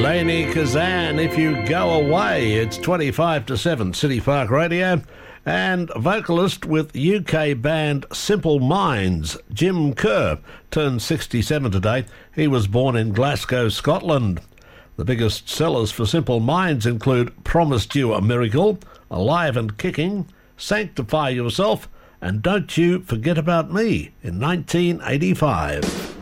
Lainey Kazan, If You Go Away. It's 25 to 7, City Park Radio. And vocalist with UK band Simple Minds, Jim Kerr, turned 67 today. He was born in Glasgow, Scotland. The biggest sellers for Simple Minds include Promised You a Miracle, Alive and Kicking, Sanctify Yourself, and Don't You Forget About Me in 1985.